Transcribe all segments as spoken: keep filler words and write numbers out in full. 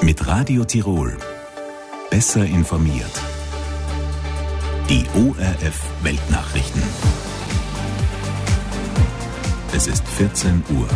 Mit Radio Tirol. Besser informiert. Die O R F Weltnachrichten. Es ist vierzehn Uhr.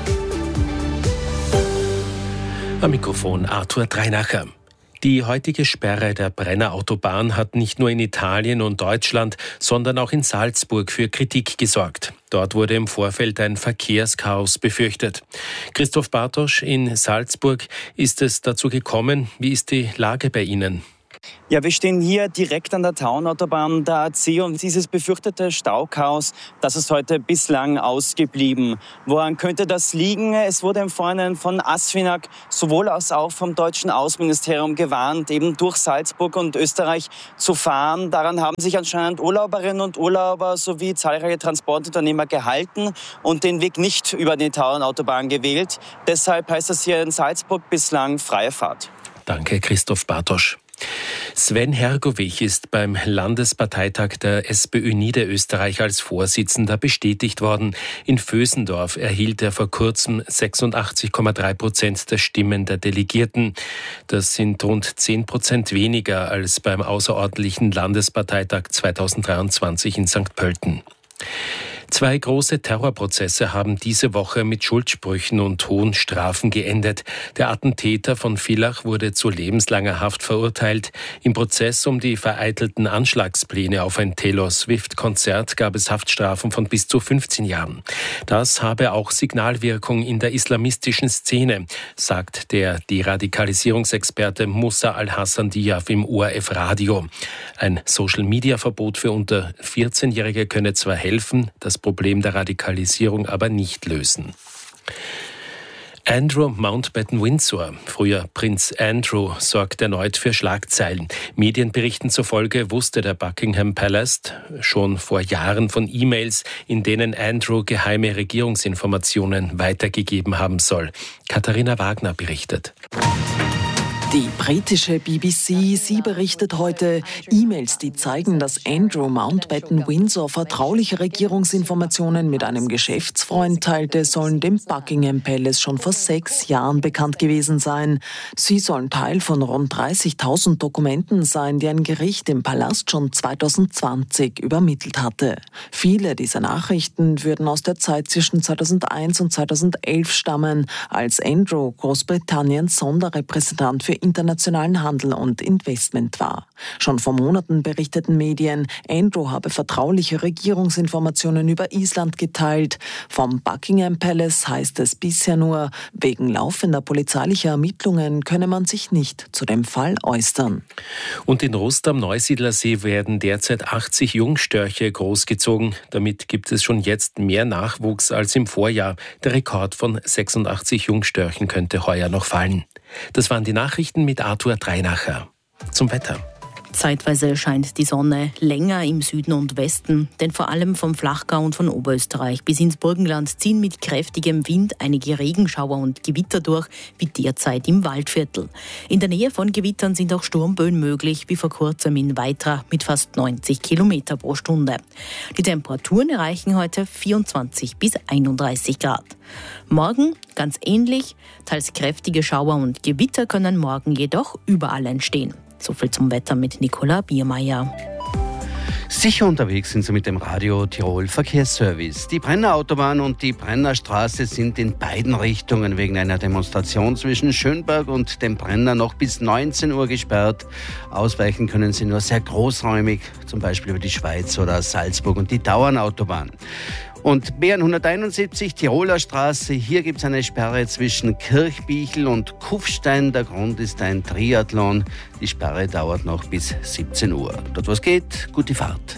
Am Mikrofon Arthur Dreinacher. Die heutige Sperre der Brenner Autobahn hat nicht nur in Italien und Deutschland, sondern auch in Salzburg für Kritik gesorgt. Dort wurde im Vorfeld ein Verkehrschaos befürchtet. Christoph Bartosch in Salzburg, ist es dazu gekommen? Wie ist die Lage bei Ihnen? Ja, wir stehen hier direkt an der Tauernautobahn der A C und dieses befürchtete Stauchaos, das ist heute bislang ausgeblieben. Woran könnte das liegen? Es wurde im Vorhinein von ASFINAG sowohl als auch vom deutschen Außenministerium gewarnt, eben durch Salzburg und Österreich zu fahren. Daran haben sich anscheinend Urlauberinnen und Urlauber sowie zahlreiche Transportunternehmer gehalten und den Weg nicht über die Tauernautobahn gewählt. Deshalb heißt es hier in Salzburg bislang freie Fahrt. Danke, Christoph Bartosch. Sven Hergovich ist beim Landesparteitag der SPÖ Niederösterreich als Vorsitzender bestätigt worden. In Vösendorf erhielt er vor kurzem sechsundachtzig Komma drei Prozent der Stimmen der Delegierten. Das sind rund zehn Prozent weniger als beim außerordentlichen Landesparteitag zweitausenddreiundzwanzig in Sankt Pölten. Zwei große Terrorprozesse haben diese Woche mit Schuldsprüchen und hohen Strafen geendet. Der Attentäter von Villach wurde zu lebenslanger Haft verurteilt. Im Prozess um die vereitelten Anschlagspläne auf ein Taylor Swift-Konzert gab es Haftstrafen von bis zu fünfzehn Jahren. Das habe auch Signalwirkung in der islamistischen Szene, sagt der Deradikalisierungsexperte Musa Al-Hassan Diaf im O R F-Radio. Ein Social-Media-Verbot für unter vierzehnjährige könne zwar helfen, das Problem der Radikalisierung aber nicht lösen. Andrew Mountbatten-Windsor, früher Prinz Andrew, sorgt erneut für Schlagzeilen. Medienberichten zufolge wusste der Buckingham Palace schon vor Jahren von E-Mails, in denen Andrew geheime Regierungsinformationen weitergegeben haben soll. Katharina Wagner berichtet. Die britische B B C, sie berichtet heute, E-Mails, die zeigen, dass Andrew Mountbatten-Windsor vertrauliche Regierungsinformationen mit einem Geschäftsfreund teilte, sollen dem Buckingham Palace schon vor sechs Jahren bekannt gewesen sein. Sie sollen Teil von rund dreißigtausend Dokumenten sein, die ein Gericht im Palast schon zweitausendzwanzig übermittelt hatte. Viele dieser Nachrichten würden aus der Zeit zwischen zweitausendeins und zweitausendelf stammen, als Andrew Großbritanniens Sonderrepräsentant für internationalen Handel und Investment war. Schon vor Monaten berichteten Medien, Andrew habe vertrauliche Regierungsinformationen über Island geteilt. Vom Buckingham Palace heißt es bisher nur, wegen laufender polizeilicher Ermittlungen könne man sich nicht zu dem Fall äußern. Und in Rust am Neusiedlersee werden derzeit achtzig Jungstörche großgezogen. Damit gibt es schon jetzt mehr Nachwuchs als im Vorjahr. Der Rekord von sechsundachtzig Jungstörchen könnte heuer noch fallen. Das waren die Nachrichten mit Arthur Dreinacher. Zum Wetter. Zeitweise scheint die Sonne länger im Süden und Westen, denn vor allem vom Flachgau und von Oberösterreich bis ins Burgenland ziehen mit kräftigem Wind einige Regenschauer und Gewitter durch, wie derzeit im Waldviertel. In der Nähe von Gewittern sind auch Sturmböen möglich, wie vor kurzem in Weitra mit fast neunzig Kilometer pro Stunde. Die Temperaturen erreichen heute vierundzwanzig bis einunddreißig Grad. Morgen ganz ähnlich, teils kräftige Schauer und Gewitter können morgen jedoch überall entstehen. So viel zum Wetter mit Nicola Biermeier. Sicher unterwegs sind Sie mit dem Radio Tirol Verkehrsservice. Die Brenner Autobahn und die Brenner Straße sind in beiden Richtungen wegen einer Demonstration zwischen Schönberg und dem Brenner noch bis neunzehn Uhr gesperrt. Ausweichen können Sie nur sehr großräumig, zum Beispiel über die Schweiz oder Salzburg und die Tauernautobahn. Und B hunderteinundsiebzig, Tiroler Straße, hier gibt es eine Sperre zwischen Kirchbichel und Kufstein. Der Grund ist ein Triathlon. Die Sperre dauert noch bis siebzehn Uhr. Dort was geht, gute Fahrt.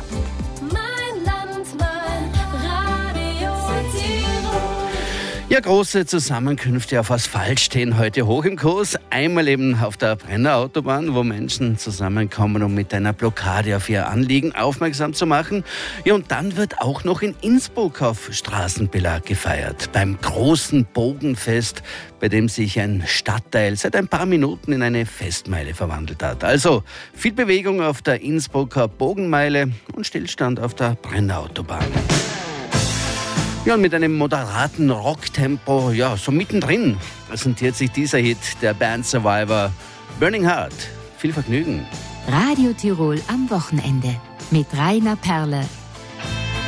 Ja, große Zusammenkünfte auf Asphalt stehen heute hoch im Kurs. Einmal eben auf der Brenner Autobahn, wo Menschen zusammenkommen, um mit einer Blockade auf ihr Anliegen aufmerksam zu machen. Ja, und dann wird auch noch in Innsbruck auf Straßenbelag gefeiert. Beim großen Bogenfest, bei dem sich ein Stadtteil seit ein paar Minuten in eine Festmeile verwandelt hat. Also viel Bewegung auf der Innsbrucker Bogenmeile und Stillstand auf der Brenner Autobahn. Ja, und mit einem moderaten Rocktempo, ja, so mittendrin präsentiert sich dieser Hit der Band Survivor, Burning Heart. Viel Vergnügen. Radio Tirol am Wochenende mit Rainer Perle.